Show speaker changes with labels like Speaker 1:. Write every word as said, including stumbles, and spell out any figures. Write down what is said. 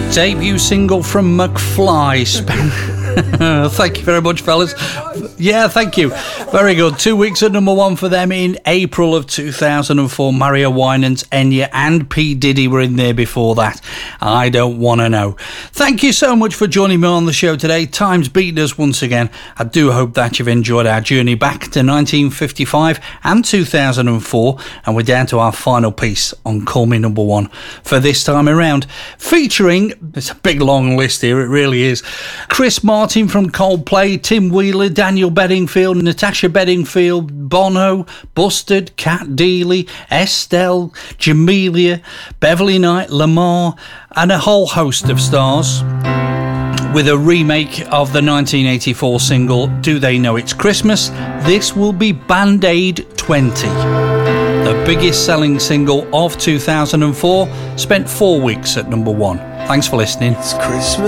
Speaker 1: Debut single from McFly. Thank you very much, fellas. Yeah, thank you. Very good. Two weeks at number one for them in April of two thousand four. Mario Winans, Enya and P. Diddy were in there before that. I don't want to know. Thank you so much for joining me on the show today. Time's beaten us once again. I do hope that you've enjoyed our journey back to nineteen fifty-five and two thousand four, and we're down to our final piece on Call Me Number One for this time around, featuring, it's a big long list here, it really is, Chris Martin from Coldplay, Tim Wheeler, Daniel Bedingfield, Natasha Bedingfield, Bono, Busted, Cat Deeley, Estelle, Jamelia, Beverly Knight, Lamar, and a whole host of stars, with a remake of the nineteen eighty-four single Do They Know It's Christmas. This will be Band-Aid twenty, the biggest selling single of two thousand four, spent four weeks at number one. Thanks for listening.
Speaker 2: It's Christmas